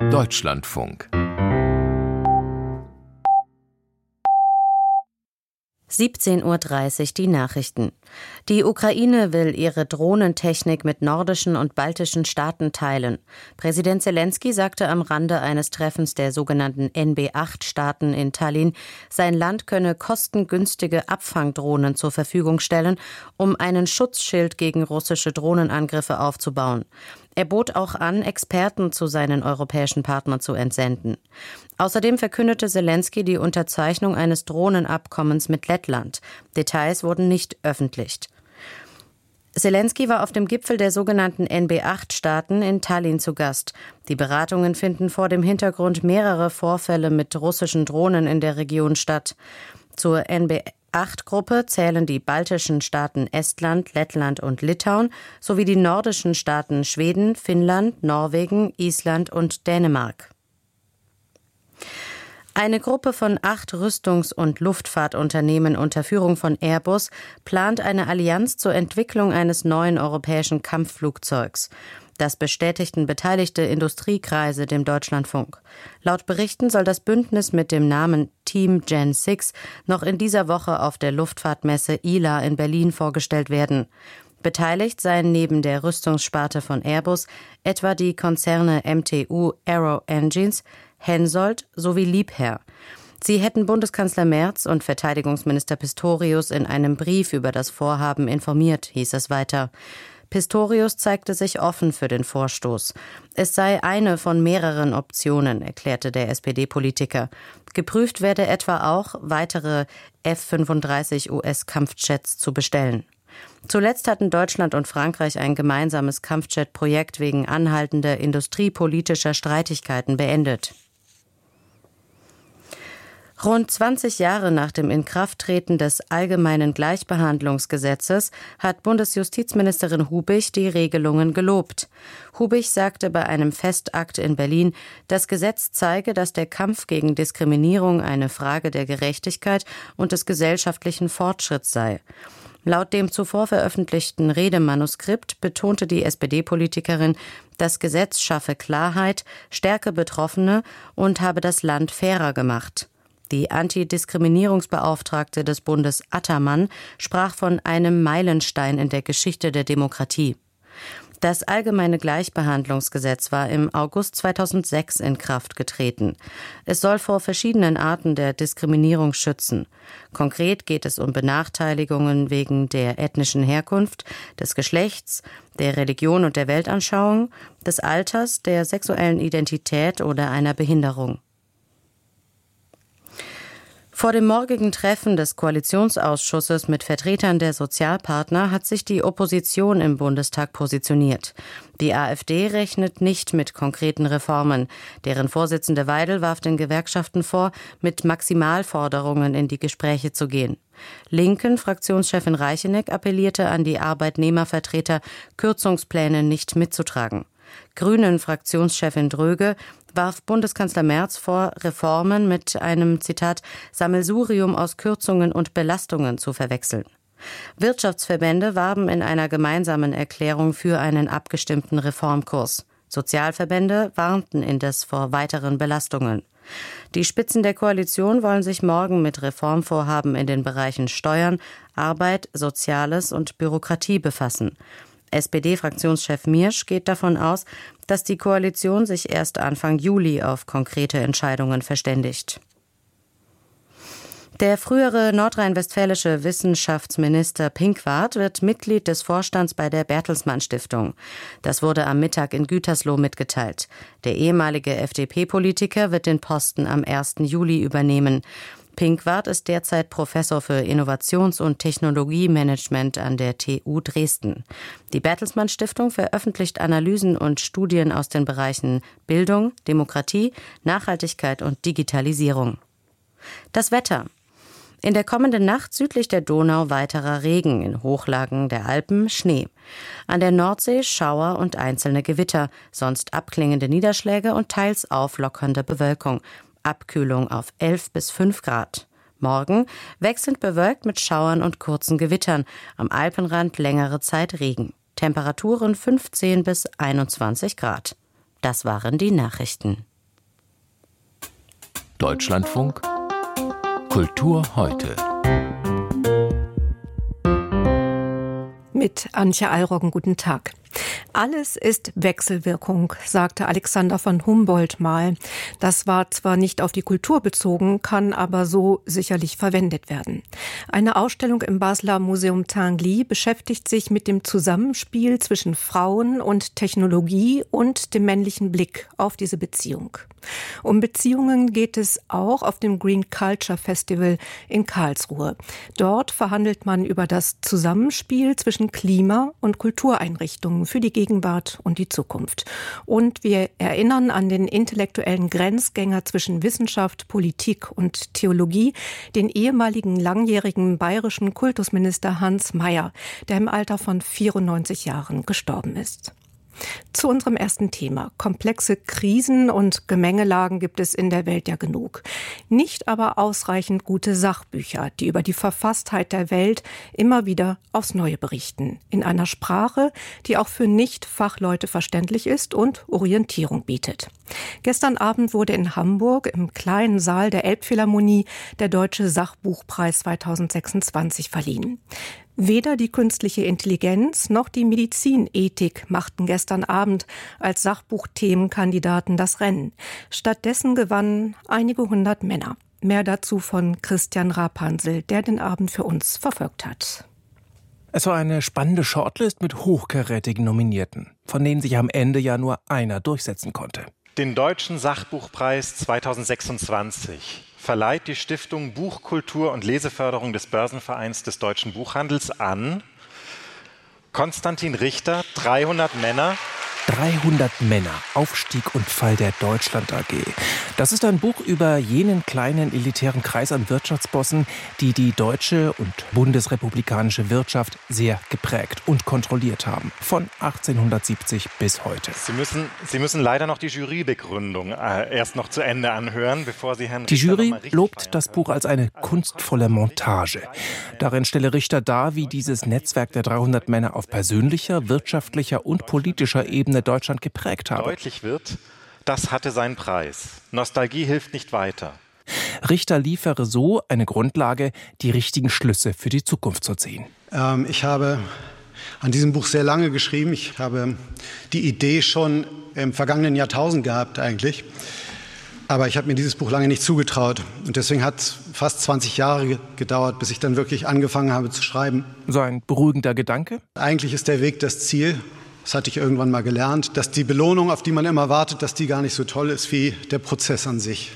Deutschlandfunk 17:30 Uhr die Nachrichten. Die Ukraine will ihre Drohnentechnik mit nordischen und baltischen Staaten teilen. Präsident Selenskyj sagte am Rande eines Treffens der sogenannten NB8-Staaten in Tallinn, sein Land könne kostengünstige Abfangdrohnen zur Verfügung stellen, um einen Schutzschild gegen russische Drohnenangriffe aufzubauen. Er bot auch an, Experten zu seinen europäischen Partnern zu entsenden. Außerdem verkündete Selenskyj die Unterzeichnung eines Drohnenabkommens mit Lettland. Details wurden nicht veröffentlicht. Selenskyj war auf dem Gipfel der sogenannten NB8-Staaten in Tallinn zu Gast. Die Beratungen finden vor dem Hintergrund mehrerer Vorfälle mit russischen Drohnen in der Region statt. Zur NB8-Gruppe zählen die baltischen Staaten Estland, Lettland und Litauen sowie die nordischen Staaten Schweden, Finnland, Norwegen, Island und Dänemark. Eine Gruppe von 8 Rüstungs- und Luftfahrtunternehmen unter Führung von Airbus plant eine Allianz zur Entwicklung eines neuen europäischen Kampfflugzeugs. Das bestätigten beteiligte Industriekreise dem Deutschlandfunk. Laut Berichten soll das Bündnis mit dem Namen Team Gen 6 noch in dieser Woche auf der Luftfahrtmesse ILA in Berlin vorgestellt werden. Beteiligt seien neben der Rüstungssparte von Airbus etwa die Konzerne MTU Aero Engines, Hensoldt sowie Liebherr. Sie hätten Bundeskanzler Merz und Verteidigungsminister Pistorius in einem Brief über das Vorhaben informiert, hieß es weiter. Pistorius zeigte sich offen für den Vorstoß. Es sei eine von mehreren Optionen, erklärte der SPD-Politiker. Geprüft werde etwa auch, weitere F-35 US-Kampfjets zu bestellen. Zuletzt hatten Deutschland und Frankreich ein gemeinsames Kampfjet-Projekt wegen anhaltender industriepolitischer Streitigkeiten beendet. Rund 20 Jahre nach dem Inkrafttreten des Allgemeinen Gleichbehandlungsgesetzes hat Bundesjustizministerin Hubich die Regelungen gelobt. Hubich sagte bei einem Festakt in Berlin, das Gesetz zeige, dass der Kampf gegen Diskriminierung eine Frage der Gerechtigkeit und des gesellschaftlichen Fortschritts sei. Laut dem zuvor veröffentlichten Redemanuskript betonte die SPD-Politikerin, das Gesetz schaffe Klarheit, stärke Betroffene und habe das Land fairer gemacht. Die Antidiskriminierungsbeauftragte des Bundes Attermann sprach von einem Meilenstein in der Geschichte der Demokratie. Das Allgemeine Gleichbehandlungsgesetz war im August 2006 in Kraft getreten. Es soll vor verschiedenen Arten der Diskriminierung schützen. Konkret geht es um Benachteiligungen wegen der ethnischen Herkunft, des Geschlechts, der Religion und der Weltanschauung, des Alters, der sexuellen Identität oder einer Behinderung. Vor dem morgigen Treffen des Koalitionsausschusses mit Vertretern der Sozialpartner hat sich die Opposition im Bundestag positioniert. Die AfD rechnet nicht mit konkreten Reformen. Deren Vorsitzende Weidel warf den Gewerkschaften vor, mit Maximalforderungen in die Gespräche zu gehen. Linken Fraktionschefin Reicheneck appellierte an die Arbeitnehmervertreter, Kürzungspläne nicht mitzutragen. Grünen Fraktionschefin Dröge warf Bundeskanzler Merz vor, Reformen mit einem, Zitat, Sammelsurium aus Kürzungen und Belastungen zu verwechseln. Wirtschaftsverbände warben in einer gemeinsamen Erklärung für einen abgestimmten Reformkurs. Sozialverbände warnten indes vor weiteren Belastungen. Die Spitzen der Koalition wollen sich morgen mit Reformvorhaben in den Bereichen Steuern, Arbeit, Soziales und Bürokratie befassen. SPD-Fraktionschef Miersch geht davon aus, dass die Koalition sich erst Anfang Juli auf konkrete Entscheidungen verständigt. Der frühere nordrhein-westfälische Wissenschaftsminister Pinkwart wird Mitglied des Vorstands bei der Bertelsmann Stiftung. Das wurde am Mittag in Gütersloh mitgeteilt. Der ehemalige FDP-Politiker wird den Posten am 1. Juli übernehmen. Pinkwart ist derzeit Professor für Innovations- und Technologiemanagement an der TU Dresden. Die Bertelsmann Stiftung veröffentlicht Analysen und Studien aus den Bereichen Bildung, Demokratie, Nachhaltigkeit und Digitalisierung. Das Wetter. In der kommenden Nacht südlich der Donau weiterer Regen, in Hochlagen der Alpen Schnee. An der Nordsee Schauer und einzelne Gewitter, sonst abklingende Niederschläge und teils auflockernde Bewölkung. Abkühlung auf 11 bis 5 Grad. Morgen wechselnd bewölkt mit Schauern und kurzen Gewittern. Am Alpenrand längere Zeit Regen. Temperaturen 15 bis 21 Grad. Das waren die Nachrichten. Deutschlandfunk Kultur heute. Mit Antje Alroggen, guten Tag. Alles ist Wechselwirkung, sagte Alexander von Humboldt mal. Das war zwar nicht auf die Kultur bezogen, kann aber so sicherlich verwendet werden. Eine Ausstellung im Basler Museum Tinguely beschäftigt sich mit dem Zusammenspiel zwischen Frauen und Technologie und dem männlichen Blick auf diese Beziehung. Um Beziehungen geht es auch auf dem Green Culture Festival in Karlsruhe. Dort verhandelt man über das Zusammenspiel zwischen Klima- und Kultureinrichtungen für die Gegenwart und die Zukunft. Und wir erinnern an den intellektuellen Grenzgänger zwischen Wissenschaft, Politik und Theologie, den ehemaligen langjährigen bayerischen Kultusminister Hans Mayer, der im Alter von 94 Jahren gestorben ist. Zu unserem ersten Thema. Komplexe Krisen und Gemengelagen gibt es in der Welt ja genug. Nicht aber ausreichend gute Sachbücher, die über die Verfasstheit der Welt immer wieder aufs Neue berichten. In einer Sprache, die auch für Nicht-Fachleute verständlich ist und Orientierung bietet. Gestern Abend wurde in Hamburg im kleinen Saal der Elbphilharmonie der Deutsche Sachbuchpreis 2026 verliehen. Weder die künstliche Intelligenz noch die Medizinethik machten gestern Abend als Sachbuchthemenkandidaten das Rennen. Stattdessen gewannen einige hundert Männer. Mehr dazu von Christian Rapansel, der den Abend für uns verfolgt hat. Es war eine spannende Shortlist mit hochkarätigen Nominierten, von denen sich am Ende ja nur einer durchsetzen konnte. Den Deutschen Sachbuchpreis 2026 verleiht die Stiftung Buchkultur und Leseförderung des Börsenvereins des deutschen Buchhandels an Konstantin Richter, 300 Männer. 300 Männer, Aufstieg und Fall der Deutschland AG. Das ist ein Buch über jenen kleinen elitären Kreis an Wirtschaftsbossen, die die deutsche und bundesrepublikanische Wirtschaft sehr geprägt und kontrolliert haben. Von 1870 bis heute. Sie müssen leider noch die Jurybegründung erst noch zu Ende anhören, bevor Sie Herrn Richter. Die Jury lobt das Buch als eine kunstvolle Montage. Darin stelle Richter dar, wie dieses Netzwerk der 300 Männer auf persönlicher, wirtschaftlicher und politischer Ebene Deutschland geprägt habe. Deutlich wird, das hatte seinen Preis. Nostalgie hilft nicht weiter. Richter liefere so eine Grundlage, die richtigen Schlüsse für die Zukunft zu ziehen. Ich habe an diesem Buch sehr lange geschrieben. Ich habe die Idee schon im vergangenen Jahrtausend gehabt eigentlich. Aber ich habe mir dieses Buch lange nicht zugetraut. Und deswegen hat es fast 20 Jahre gedauert, bis ich dann wirklich angefangen habe zu schreiben. So ein beruhigender Gedanke? Eigentlich ist der Weg das Ziel. Das hatte ich irgendwann mal gelernt, dass die Belohnung, auf die man immer wartet, dass die gar nicht so toll ist wie der Prozess an sich.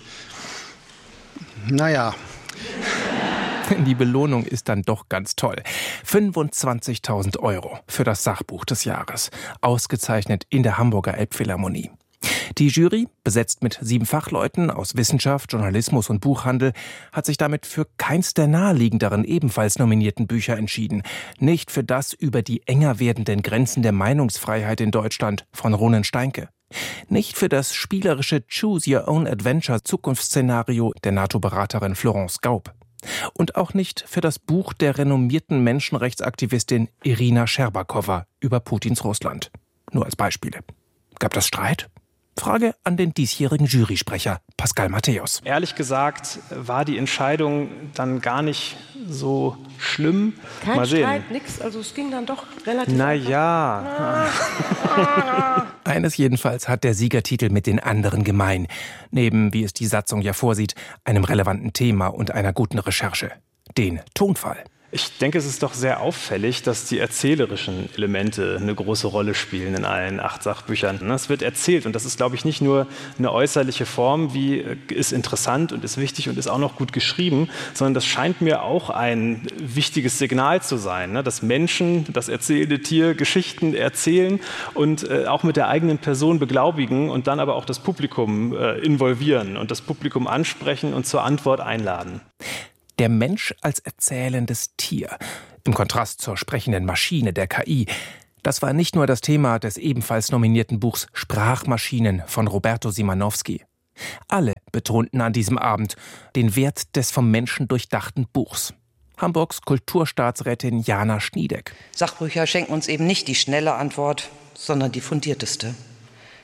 Naja. Die Belohnung ist dann doch ganz toll. 25.000 € für das Sachbuch des Jahres. Ausgezeichnet in der Hamburger Elbphilharmonie. Die Jury, besetzt mit 7 Fachleuten aus Wissenschaft, Journalismus und Buchhandel, hat sich damit für keins der naheliegenderen ebenfalls nominierten Bücher entschieden. Nicht für das über die enger werdenden Grenzen der Meinungsfreiheit in Deutschland von Ronen Steinke. Nicht für das spielerische Choose Your Own Adventure Zukunftsszenario der NATO-Beraterin Florence Gaub. Und auch nicht für das Buch der renommierten Menschenrechtsaktivistin Irina Scherbakowa über Putins Russland. Nur als Beispiele. Gab das Streit? Frage an den diesjährigen Jurysprecher Pascal Matthäus. Ehrlich gesagt war die Entscheidung dann gar nicht so schlimm. Kein Mal sehen. Streit, nix, also es ging dann doch relativ Naja. Eines jedenfalls hat der Siegertitel mit den anderen gemein. Neben, wie es die Satzung ja vorsieht, einem relevanten Thema und einer guten Recherche. Den Tonfall. Ich denke, es ist doch sehr auffällig, dass die erzählerischen Elemente eine große Rolle spielen in allen 8 Sachbüchern. Es wird erzählt und das ist, glaube ich, nicht nur eine äußerliche Form, wie ist interessant und ist wichtig und ist auch noch gut geschrieben, sondern das scheint mir auch ein wichtiges Signal zu sein, dass Menschen, das erzählende Tier, Geschichten erzählen und auch mit der eigenen Person beglaubigen und dann aber auch das Publikum involvieren und das Publikum ansprechen und zur Antwort einladen. Der Mensch als erzählendes Tier, im Kontrast zur sprechenden Maschine der KI. Das war nicht nur das Thema des ebenfalls nominierten Buchs Sprachmaschinen von Roberto Simanowski. Alle betonten an diesem Abend den Wert des vom Menschen durchdachten Buchs. Hamburgs Kulturstaatsrätin Jana Schniedeck. Sachbücher schenken uns eben nicht die schnelle Antwort, sondern die fundierteste.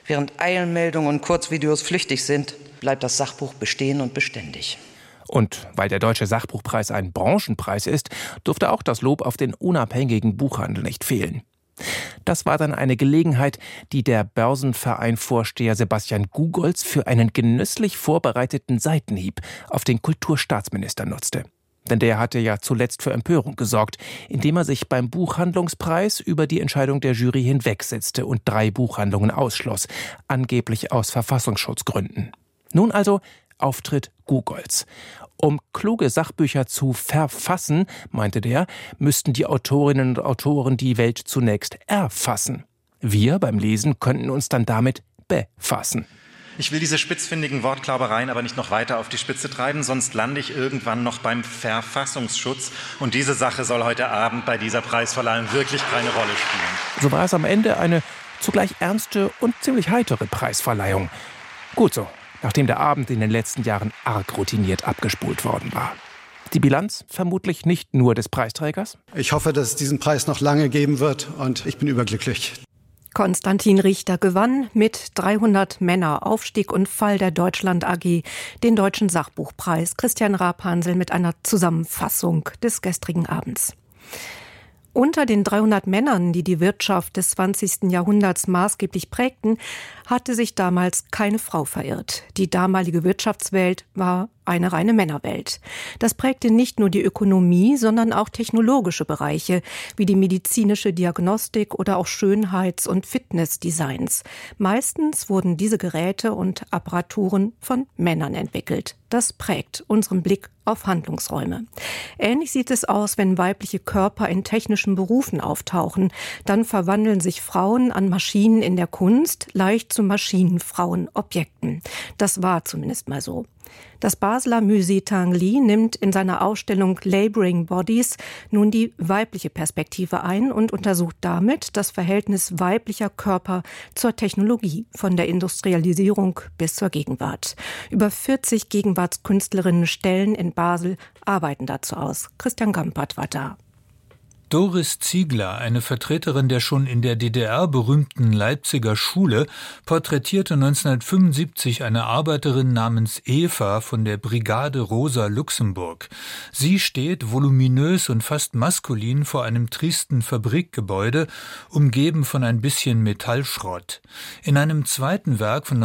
Während Eilmeldungen und Kurzvideos flüchtig sind, bleibt das Sachbuch bestehen und beständig. Und weil der Deutsche Sachbuchpreis ein Branchenpreis ist, durfte auch das Lob auf den unabhängigen Buchhandel nicht fehlen. Das war dann eine Gelegenheit, die der Börsenverein-Vorsteher Sebastian Gugolz für einen genüsslich vorbereiteten Seitenhieb auf den Kulturstaatsminister nutzte. Denn der hatte ja zuletzt für Empörung gesorgt, indem er sich beim Buchhandlungspreis über die Entscheidung der Jury hinwegsetzte und 3 Buchhandlungen ausschloss, angeblich aus Verfassungsschutzgründen. Nun also Auftritt Gugolz. Um kluge Sachbücher zu verfassen, meinte der, müssten die Autorinnen und Autoren die Welt zunächst erfassen. Wir beim Lesen könnten uns dann damit befassen. Ich will diese spitzfindigen Wortklaubereien aber nicht noch weiter auf die Spitze treiben, sonst lande ich irgendwann noch beim Verfassungsschutz. Und diese Sache soll heute Abend bei dieser Preisverleihung wirklich keine Rolle spielen. So war es am Ende eine zugleich ernste und ziemlich heitere Preisverleihung. Gut so, nachdem der Abend in den letzten Jahren arg routiniert abgespult worden war. Die Bilanz vermutlich nicht nur des Preisträgers. Ich hoffe, dass es diesen Preis noch lange geben wird und ich bin überglücklich. Konstantin Richter gewann mit 300 Männer Aufstieg und Fall der Deutschland AG den Deutschen Sachbuchpreis. Christian Rapansel mit einer Zusammenfassung des gestrigen Abends. Unter den 300 Männern, die die Wirtschaft des 20. Jahrhunderts maßgeblich prägten, hatte sich damals keine Frau verirrt. Die damalige Wirtschaftswelt war eine reine Männerwelt. Das prägte nicht nur die Ökonomie, sondern auch technologische Bereiche wie die medizinische Diagnostik oder auch Schönheits- und Fitnessdesigns. Meistens wurden diese Geräte und Apparaturen von Männern entwickelt. Das prägt unseren Blick auf Handlungsräume. Ähnlich sieht es aus, wenn weibliche Körper in technischen Berufen auftauchen. Dann verwandeln sich Frauen an Maschinen in der Kunst leicht zu Maschinenfrauenobjekten. Das war zumindest mal so. Das Basler Musée Tinguely nimmt in seiner Ausstellung Laboring Bodies nun die weibliche Perspektive ein und untersucht damit das Verhältnis weiblicher Körper zur Technologie, von der Industrialisierung bis zur Gegenwart. Über 40 Gegenwartskünstlerinnenstellen in Basel arbeiten dazu aus. Christian Gampert war da. Doris Ziegler, eine Vertreterin der schon in der DDR berühmten Leipziger Schule, porträtierte 1975 eine Arbeiterin namens Eva von der Brigade Rosa Luxemburg. Sie steht voluminös und fast maskulin vor einem tristen Fabrikgebäude, umgeben von ein bisschen Metallschrott. In einem zweiten Werk von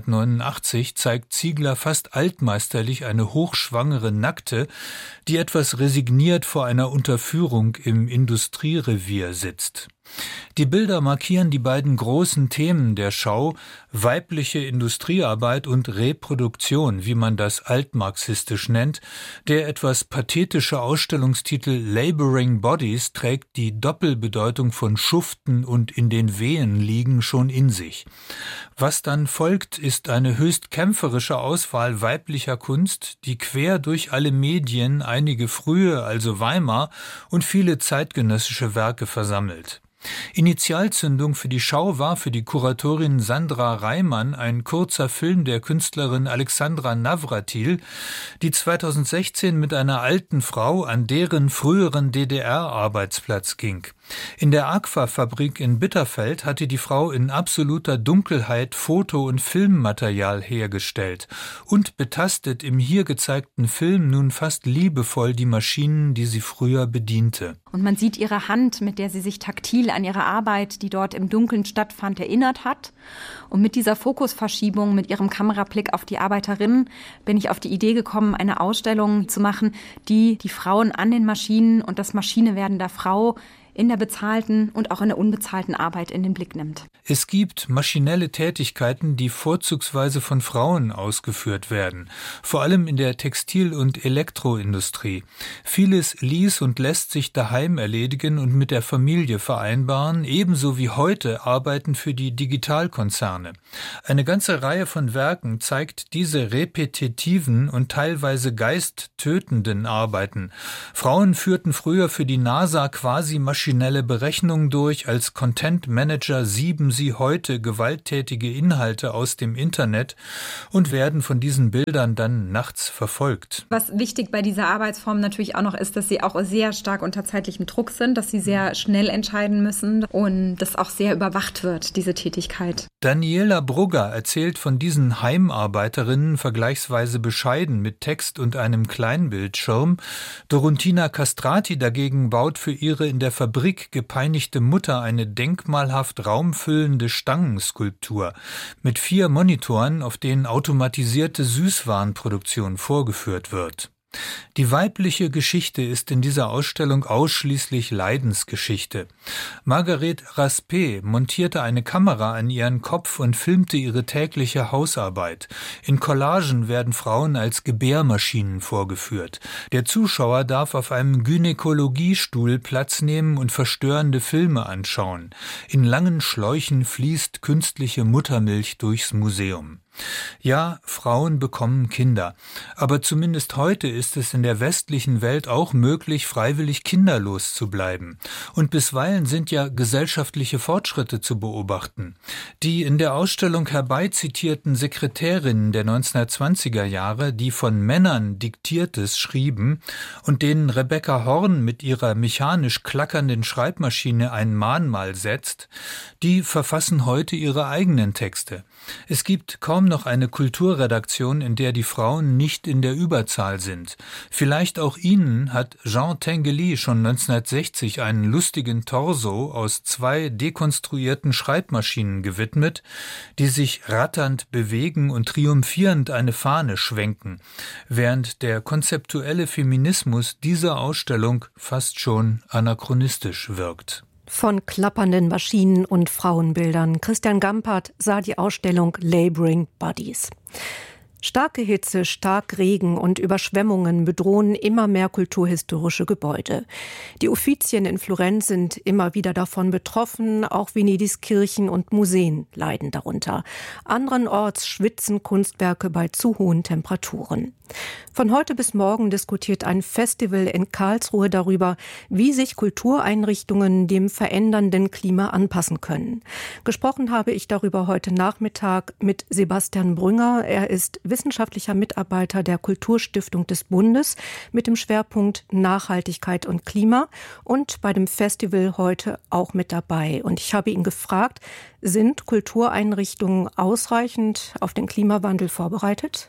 1989 zeigt Ziegler fast altmeisterlich eine hochschwangere Nackte, die etwas resigniert vor einer Unterführung im Industrierevier sitzt. Die Bilder markieren die beiden großen Themen der Schau, weibliche Industriearbeit und Reproduktion, wie man das altmarxistisch nennt. Der etwas pathetische Ausstellungstitel Laboring Bodies trägt die Doppelbedeutung von Schuften und in den Wehen liegen schon in sich. Was dann folgt, ist eine höchst kämpferische Auswahl weiblicher Kunst, die quer durch alle Medien, einige frühe, also Weimar, und viele zeitgenössische Werke versammelt. Initialzündung für die Schau war für die Kuratorin Sandra Reimann ein kurzer Film der Künstlerin Alexandra Navratil, die 2016 mit einer alten Frau an deren früheren DDR-Arbeitsplatz ging. In der Agfa-Fabrik in Bitterfeld hatte die Frau in absoluter Dunkelheit Foto- und Filmmaterial hergestellt und betastet im hier gezeigten Film nun fast liebevoll die Maschinen, die sie früher bediente. Und man sieht ihre Hand, mit der sie sich taktil an ihre Arbeit, die dort im Dunkeln stattfand, erinnert hat. Und mit dieser Fokusverschiebung, mit ihrem Kamerablick auf die Arbeiterin, bin ich auf die Idee gekommen, eine Ausstellung zu machen, die die Frauen an den Maschinen und das Maschinewerden der Frau in der bezahlten und auch in der unbezahlten Arbeit in den Blick nimmt. Es gibt maschinelle Tätigkeiten, die vorzugsweise von Frauen ausgeführt werden, vor allem in der Textil- und Elektroindustrie. Vieles ließ und lässt sich daheim erledigen und mit der Familie vereinbaren, ebenso wie heute Arbeiten für die Digitalkonzerne. Eine ganze Reihe von Werken zeigt diese repetitiven und teilweise geisttötenden Arbeiten. Frauen führten früher für die NASA quasi maschinelle maschinelle Berechnungen durch. Als Content Manager sieben sie heute gewalttätige Inhalte aus dem Internet und werden von diesen Bildern dann nachts verfolgt. Was wichtig bei dieser Arbeitsform natürlich auch noch ist, dass sie auch sehr stark unter zeitlichem Druck sind, dass sie sehr schnell entscheiden müssen und dass auch sehr überwacht wird, diese Tätigkeit. Daniela Brugger erzählt von diesen Heimarbeiterinnen vergleichsweise bescheiden mit Text und einem Kleinbildschirm. Dorothina Castrati dagegen baut für ihre in der Fabrik gepeinigte Mutter eine denkmalhaft raumfüllende Stangenskulptur mit 4 Monitoren, auf denen automatisierte Süßwarenproduktion vorgeführt wird. Die weibliche Geschichte ist in dieser Ausstellung ausschließlich Leidensgeschichte. Marguerite Raspe montierte eine Kamera an ihren Kopf und filmte ihre tägliche Hausarbeit. In Collagen werden Frauen als Gebärmaschinen vorgeführt. Der Zuschauer darf auf einem Gynäkologiestuhl Platz nehmen und verstörende Filme anschauen. In langen Schläuchen fließt künstliche Muttermilch durchs Museum. Ja, Frauen bekommen Kinder, aber zumindest heute ist es in der westlichen Welt auch möglich, freiwillig kinderlos zu bleiben. Und bisweilen sind ja gesellschaftliche Fortschritte zu beobachten. Die in der Ausstellung herbeizitierten Sekretärinnen der 1920er Jahre, die von Männern Diktiertes schrieben und denen Rebecca Horn mit ihrer mechanisch klackernden Schreibmaschine ein Mahnmal setzt, die verfassen heute ihre eigenen Texte. Es gibt kaum noch eine Kulturredaktion, in der die Frauen nicht in der Überzahl sind. Vielleicht auch ihnen hat Jean Tinguely schon 1960 einen lustigen Torso aus 2 dekonstruierten Schreibmaschinen gewidmet, die sich ratternd bewegen und triumphierend eine Fahne schwenken, während der konzeptuelle Feminismus dieser Ausstellung fast schon anachronistisch wirkt. Von klappernden Maschinen und Frauenbildern. Christian Gampert sah die Ausstellung Laboring Bodies. Starke Hitze, Starkregen und Überschwemmungen bedrohen immer mehr kulturhistorische Gebäude. Die Uffizien in Florenz sind immer wieder davon betroffen, auch Venedigs Kirchen und Museen leiden darunter. Anderenorts schwitzen Kunstwerke bei zu hohen Temperaturen. Von heute bis morgen diskutiert ein Festival in Karlsruhe darüber, wie sich Kultureinrichtungen dem verändernden Klima anpassen können. Gesprochen habe ich darüber heute Nachmittag mit Sebastian Brünger. Er ist wissenschaftlicher Mitarbeiter der Kulturstiftung des Bundes mit dem Schwerpunkt Nachhaltigkeit und Klima und bei dem Festival heute auch mit dabei. Und ich habe ihn gefragt, sind Kultureinrichtungen ausreichend auf den Klimawandel vorbereitet?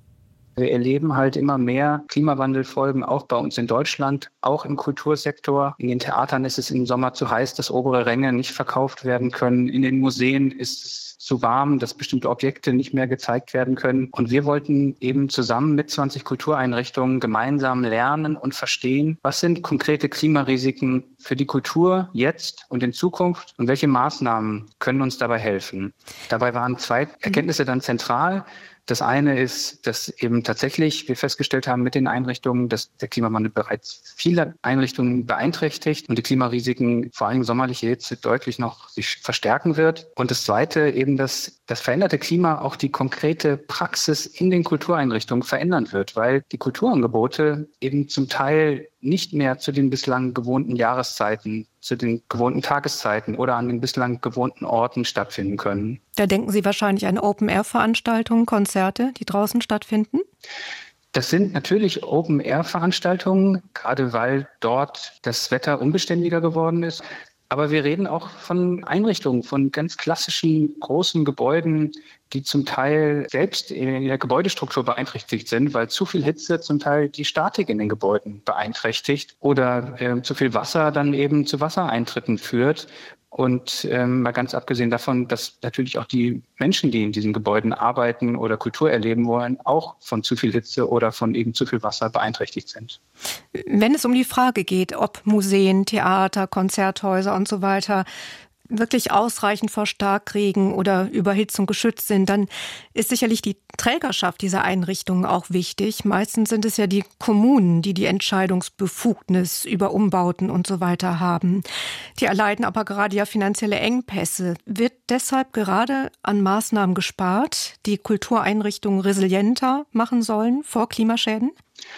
Wir erleben halt immer mehr Klimawandelfolgen, auch bei uns in Deutschland, auch im Kultursektor. In den Theatern ist es im Sommer zu heiß, dass obere Ränge nicht verkauft werden können. In den Museen ist es zu warm, dass bestimmte Objekte nicht mehr gezeigt werden können. Und wir wollten eben zusammen mit 20 Kultureinrichtungen gemeinsam lernen und verstehen, was sind konkrete Klimarisiken für die Kultur jetzt und in Zukunft und welche Maßnahmen können uns dabei helfen. Dabei waren 2 Erkenntnisse dann zentral. Das eine ist, dass eben tatsächlich wir festgestellt haben mit den Einrichtungen, dass der Klimawandel bereits viele Einrichtungen beeinträchtigt und die Klimarisiken, vor allem sommerliche Hitze, deutlich noch sich verstärken wird. Und das zweite eben, dass das veränderte Klima auch die konkrete Praxis in den Kultureinrichtungen verändern wird, weil die Kulturangebote eben zum Teil nicht mehr zu den bislang gewohnten Jahreszeiten, zu den gewohnten Tageszeiten oder an den bislang gewohnten Orten stattfinden können. Da denken Sie wahrscheinlich an Open-Air-Veranstaltungen, Konzerte, die draußen stattfinden? Das sind natürlich Open-Air-Veranstaltungen, gerade weil dort das Wetter unbeständiger geworden ist. Aber wir reden auch von Einrichtungen, von ganz klassischen großen Gebäuden, die zum Teil selbst in der Gebäudestruktur beeinträchtigt sind, weil zu viel Hitze zum Teil die Statik in den Gebäuden beeinträchtigt oder zu viel Wasser dann eben zu Wassereintritten führt. Und mal ganz abgesehen davon, dass natürlich auch die Menschen, die in diesen Gebäuden arbeiten oder Kultur erleben wollen, auch von zu viel Hitze oder von eben zu viel Wasser beeinträchtigt sind. Wenn es um die Frage geht, ob Museen, Theater, Konzerthäuser und so weiter wirklich ausreichend vor Starkregen oder Überhitzung geschützt sind, dann ist sicherlich die Trägerschaft dieser Einrichtungen auch wichtig. Meistens sind es ja die Kommunen, die die Entscheidungsbefugnis über Umbauten und so weiter haben. Die erleiden aber gerade ja finanzielle Engpässe. Wird deshalb gerade an Maßnahmen gespart, die Kultureinrichtungen resilienter machen sollen vor Klimaschäden?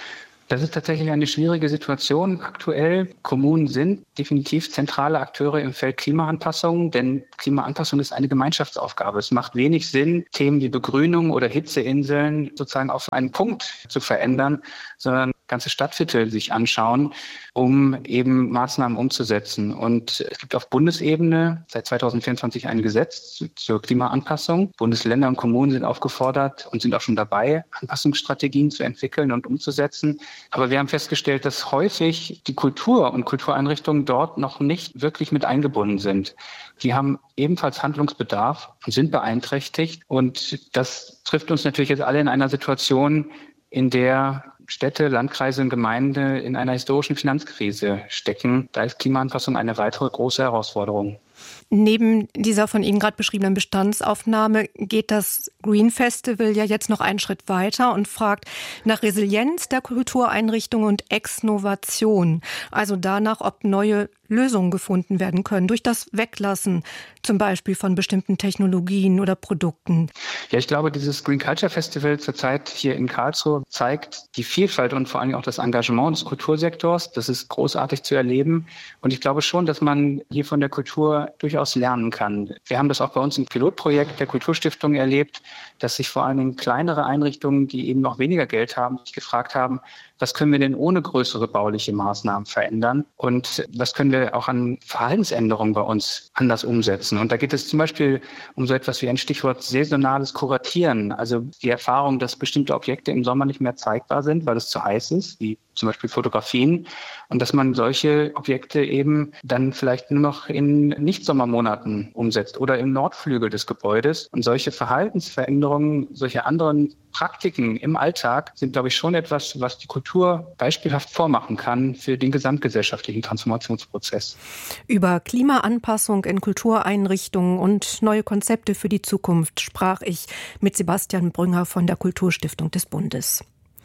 Das ist tatsächlich eine schwierige Situation aktuell. Kommunen sind definitiv zentrale Akteure im Feld Klimaanpassung, denn Klimaanpassung ist eine Gemeinschaftsaufgabe. Es macht wenig Sinn, Themen wie Begrünung oder Hitzeinseln sozusagen auf einen Punkt zu verändern, sondern ganze Stadtviertel sich anschauen, um eben Maßnahmen umzusetzen. Und es gibt auf Bundesebene seit 2024 ein Gesetz zur Klimaanpassung. Bundesländer und Kommunen sind aufgefordert und sind auch schon dabei, Anpassungsstrategien zu entwickeln und umzusetzen. Aber wir haben festgestellt, dass häufig die Kultur und Kultureinrichtungen dort noch nicht wirklich mit eingebunden sind. Die haben ebenfalls Handlungsbedarf und sind beeinträchtigt. Und das trifft uns natürlich jetzt alle in einer Situation, in der Städte, Landkreise und Gemeinden in einer historischen Finanzkrise stecken. Da ist Klimaanpassung eine weitere große Herausforderung. Neben dieser von Ihnen gerade beschriebenen Bestandsaufnahme geht das Green Festival ja jetzt noch einen Schritt weiter und fragt nach Resilienz der Kultureinrichtungen und Exnovation. Also danach, ob neue Lösungen gefunden werden können durch das Weglassen zum Beispiel von bestimmten Technologien oder Produkten. Ja, ich glaube, dieses Green Culture Festival zurzeit hier in Karlsruhe zeigt die Vielfalt und vor allem auch das Engagement des Kultursektors. Das ist großartig zu erleben. Und ich glaube schon, dass man hier von der Kultur durchaus lernen kann. Wir haben das auch bei uns im Pilotprojekt der Kulturstiftung erlebt, dass sich vor allen Dingen kleinere Einrichtungen, die eben noch weniger Geld haben, sich gefragt haben, was können wir denn ohne größere bauliche Maßnahmen verändern und was können wir auch an Verhaltensänderungen bei uns anders umsetzen. Und da geht es zum Beispiel um so etwas wie ein Stichwort saisonales Kuratieren, also die Erfahrung, dass bestimmte Objekte im Sommer nicht mehr zeigbar sind, weil es zu heiß ist, wie zum Beispiel Fotografien, und dass man solche Objekte eben dann vielleicht nur noch in Nicht-Sommermonaten umsetzt oder im Nordflügel des Gebäudes. Und solche Verhaltensveränderungen, solche anderen Praktiken im Alltag sind, glaube ich, schon etwas, was die Kultur beispielhaft vormachen kann für den gesamtgesellschaftlichen Transformationsprozess. Über Klimaanpassung in Kultureinrichtungen und neue Konzepte für die Zukunft sprach ich mit Sebastian Brünger von der Kulturstiftung des Bundes.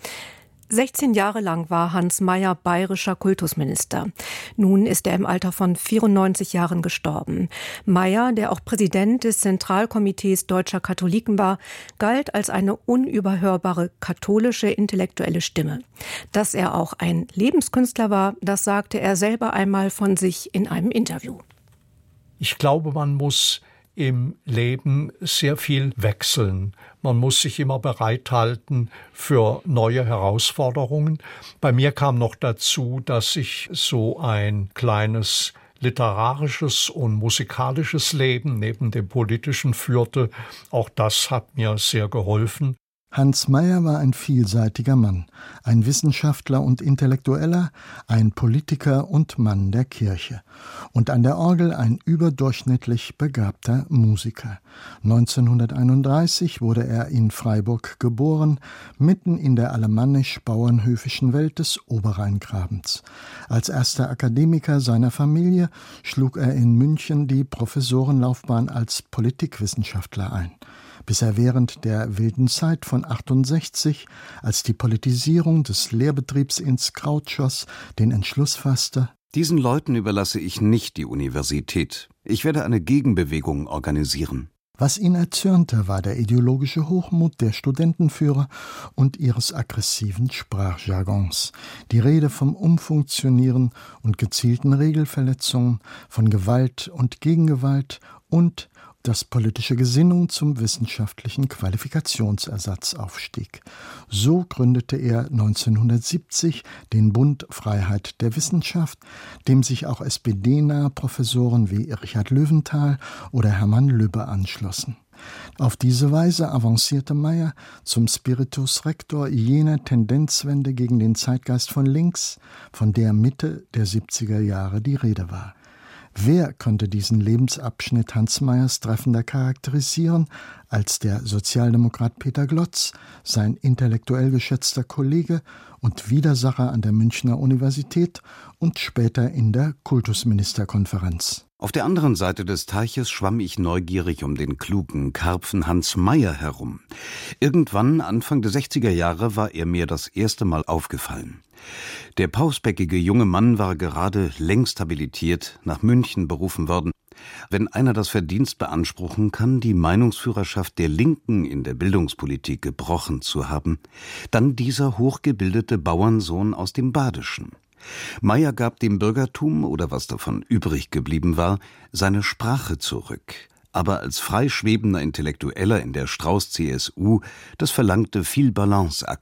16 Jahre lang war Hans Mayer bayerischer Kultusminister. Nun ist er im Alter von 94 Jahren gestorben. Mayer, der auch Präsident des Zentralkomitees Deutscher Katholiken war, galt als eine unüberhörbare katholische intellektuelle Stimme. Dass er auch ein Lebenskünstler war, das sagte er selber einmal von sich in einem Interview. Ich glaube, man muss im Leben sehr viel wechseln. Man muss sich immer bereithalten für neue Herausforderungen. Bei mir kam noch dazu, dass ich so ein kleines literarisches und musikalisches Leben neben dem politischen führte. Auch das hat mir sehr geholfen. Hans Mayer war ein vielseitiger Mann, ein Wissenschaftler und Intellektueller, ein Politiker und Mann der Kirche und an der Orgel ein überdurchschnittlich begabter Musiker. 1931 wurde er in Freiburg geboren, mitten in der alemannisch-bauernhöfischen Welt des Oberrheingrabens. Als erster Akademiker seiner Familie schlug er in München die Professorenlaufbahn als Politikwissenschaftler ein, bis er während der wilden Zeit von 68, als die Politisierung des Lehrbetriebs ins Kraut schoss, den Entschluss fasste: Diesen Leuten überlasse ich nicht die Universität. Ich werde eine Gegenbewegung organisieren. Was ihn erzürnte, war der ideologische Hochmut der Studentenführer und ihres aggressiven Sprachjargons. Die Rede vom Umfunktionieren und gezielten Regelverletzungen, von Gewalt und Gegengewalt und dass politische Gesinnung zum wissenschaftlichen Qualifikationsersatz aufstieg. So gründete er 1970 den Bund Freiheit der Wissenschaft, dem sich auch SPD-nahe Professoren wie Richard Löwenthal oder Hermann Lübbe anschlossen. Auf diese Weise avancierte Mayer zum Spiritus Rector jener Tendenzwende gegen den Zeitgeist von links, von der Mitte der 70er Jahre die Rede war. Wer konnte diesen Lebensabschnitt Hans Mayers treffender charakterisieren als der Sozialdemokrat Peter Glotz, sein intellektuell geschätzter Kollege und Widersacher an der Münchner Universität und später in der Kultusministerkonferenz. Auf der anderen Seite des Teiches schwamm ich neugierig um den klugen Karpfen Hans Mayer herum. Irgendwann, Anfang der 60er Jahre, war er mir das erste Mal aufgefallen. Der pausbäckige junge Mann war gerade längst habilitiert, nach München berufen worden. Wenn einer das Verdienst beanspruchen kann, die Meinungsführerschaft der Linken in der Bildungspolitik gebrochen zu haben, dann dieser hochgebildete Bauernsohn aus dem Badischen. Meyer gab dem Bürgertum, oder was davon übrig geblieben war, seine Sprache zurück, aber als freischwebender Intellektueller in der Strauß-CSU, das verlangte viel Balance